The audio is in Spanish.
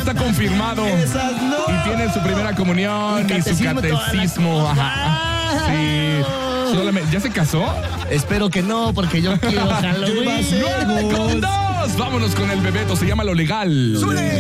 está confirmado. Esas no. Y tiene su primera comunión y su catecismo. Ajá. Sí. ¿Ya se casó? Espero que no, porque yo quiero Halloween. 9:02. Vámonos con el Bebeto. Se llama Lo Legal. ¡Súbele!